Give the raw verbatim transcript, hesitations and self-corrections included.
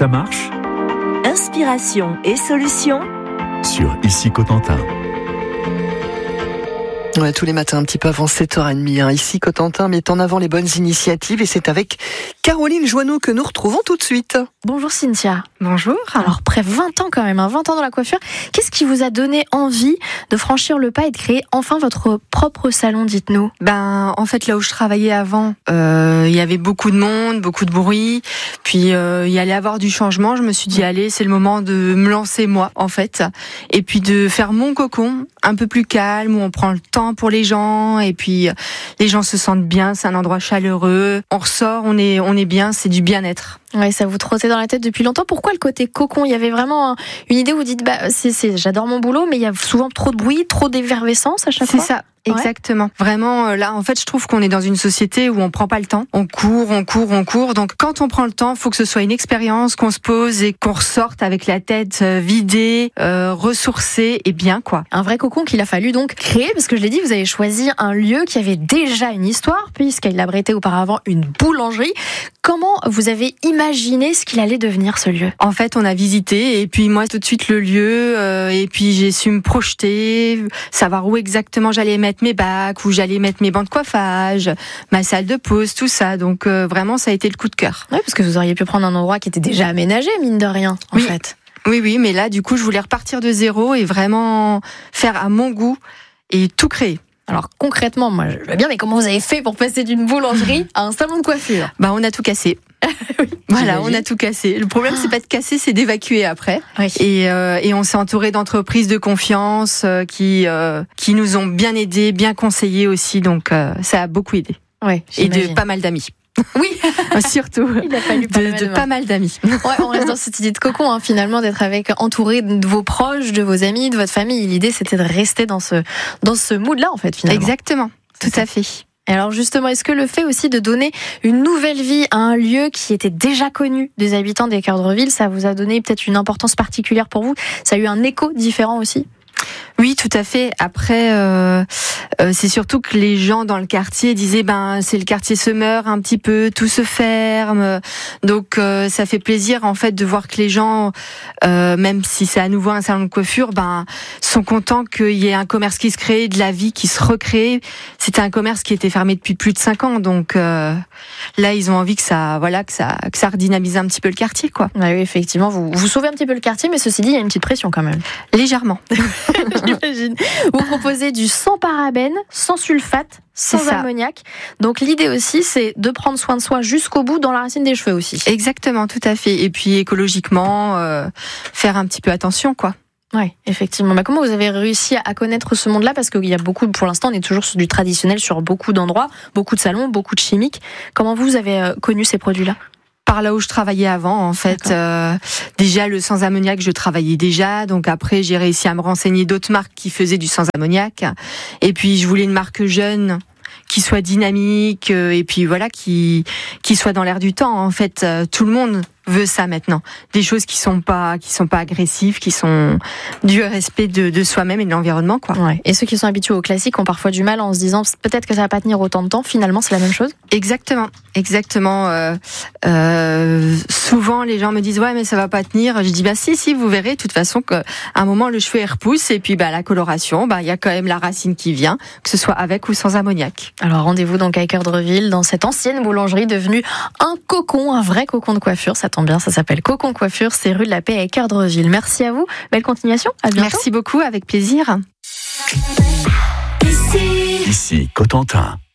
Ça marche? Inspiration et solutions Sur Ici Cotentin. Ouais, tous les matins, un petit peu avant sept heures trente, hein. Ici, Cotentin met en avant les bonnes initiatives et c'est avec Caroline Joanneau que nous retrouvons tout de suite. Bonjour Cynthia. Bonjour. Alors, après vingt ans quand même, hein, vingt ans dans la coiffure, qu'est-ce qui vous a donné envie de franchir le pas et de créer enfin votre propre salon, dites-nous? Ben, en fait, là où je travaillais avant, euh, il y avait beaucoup de monde, beaucoup de bruit, puis euh, il y allait avoir du changement. Je me suis dit, allez, c'est le moment de me lancer moi, en fait, et puis de faire mon cocon un peu plus calme, où on prend le temps pour les gens, et puis euh, les gens se sentent bien, c'est un endroit chaleureux, on ressort, on est, on est bien, c'est du bien-être. Ouais, ça vous trottait dans la tête depuis longtemps. Pourquoi le côté cocon? Il y avait vraiment une idée où vous dites, bah, c'est, c'est, j'adore mon boulot, mais il y a souvent trop de bruit, trop d'effervescence à chaque C'est fois. ça. Exactement. Ouais. Vraiment, là, en fait, je trouve qu'on est dans une société où on prend pas le temps. On court, on court, on court. Donc, quand on prend le temps, faut que ce soit une expérience, qu'on se pose et qu'on ressorte avec la tête vidée, euh, ressourcée et bien, quoi. Un vrai cocon qu'il a fallu donc créer, parce que je l'ai dit, vous avez choisi un lieu qui avait déjà une histoire, puisqu'il abritait auparavant une boulangerie. Comment vous avez imaginé ce qu'il allait devenir, ce lieu? En fait, on a visité et puis moi, tout de suite le lieu, euh, et puis j'ai su me projeter, savoir où exactement j'allais mettre mes bacs, où j'allais mettre mes bancs de coiffage, ma salle de pause, tout ça. Donc euh, vraiment, ça a été le coup de cœur. Oui, parce que vous auriez pu prendre un endroit qui était déjà aménagé, mine de rien, en oui. fait. Oui, oui, mais là, du coup, je voulais repartir de zéro et vraiment faire à mon goût et tout créer. Alors concrètement, moi je veux bien, mais comment vous avez fait pour passer d'une boulangerie à un salon de coiffure? Bah, on a tout cassé. Oui, voilà, j'imagine. on a tout cassé. Le problème, c'est pas de casser, c'est d'évacuer après. Oui. Et, euh, et on s'est entouré d'entreprises de confiance euh, qui euh, qui nous ont bien aidés, bien conseillés aussi. Donc euh, ça a beaucoup aidé. Ouais, et de j'imagine. pas mal d'amis. Oui, surtout. Il a fallu pas de, mal de de pas mal d'amis. Ouais, on reste dans cette idée de cocon, hein, finalement, d'être avec entouré de vos proches, de vos amis, de votre famille. L'idée, c'était de rester dans ce dans ce mood-là, en fait, finalement. Exactement. Tout C'est à ça. fait. Et alors justement, est-ce que le fait aussi de donner une nouvelle vie à un lieu qui était déjà connu des habitants des cœurs de ville, ça vous a donné peut-être une importance particulière pour vous? Ça a eu un écho différent aussi? Oui, tout à fait. Après, euh, euh, c'est surtout que les gens dans le quartier disaient, ben, c'est le quartier se meurt un petit peu, tout se ferme. Donc, euh, ça fait plaisir en fait de voir que les gens, euh, même si c'est à nouveau un salon de coiffure, ben, sont contents qu'il y ait un commerce qui se crée, de la vie qui se recrée. C'était un commerce qui était fermé depuis plus de cinq ans, donc euh, là, ils ont envie que ça, voilà, que ça, que ça redynamise un petit peu le quartier, quoi. Ouais, oui, effectivement, vous vous sauvez un petit peu le quartier, mais ceci dit, il y a une petite pression quand même. Légèrement. J'imagine. Vous proposez du sans parabènes, sans sulfate, sans C'est ça. ammoniac. Donc l'idée aussi, c'est de prendre soin de soi jusqu'au bout, dans la racine des cheveux aussi. Exactement, tout à fait. Et puis écologiquement, euh, faire un petit peu attention, quoi. Oui, effectivement. Bah, comment vous avez réussi à connaître ce monde-là? Parce qu'il y a beaucoup, pour l'instant, on est toujours sur du traditionnel sur beaucoup d'endroits, beaucoup de salons, beaucoup de chimiques. Comment vous avez euh, connu ces produits-là? Par là où je travaillais avant, en fait, euh, déjà le sans ammoniac, je travaillais déjà. Donc après, j'ai réussi à me renseigner d'autres marques qui faisaient du sans ammoniac. Et puis je voulais une marque jeune, qui soit dynamique, euh, et puis voilà, qui qui soit dans l'air du temps. En fait, euh, tout le monde veut ça maintenant. Des choses qui sont pas qui sont pas agressives, qui sont du respect de, de soi-même et de l'environnement, quoi. Ouais. Et ceux qui sont habitués au classique ont parfois du mal en se disant peut-être que ça va pas tenir autant de temps. Finalement, c'est la même chose. Exactement, exactement. Euh, euh, souvent, les gens me disent ouais, mais ça va pas tenir. Je dis bah si, si, vous verrez. De toute façon, qu'à un moment, le cheveu il repousse et puis bah la coloration, bah il y a quand même la racine qui vient, que ce soit avec ou sans ammoniac. Alors rendez-vous donc à Équeurdreville, dans cette ancienne boulangerie devenue un cocon, un vrai cocon de coiffure. Ça tombe bien, ça s'appelle Cocon Coiffure. C'est rue de la Paix à Équeurdreville. Merci à vous. Belle continuation. À bientôt. Merci beaucoup, avec plaisir. Ici Ici Cotentin.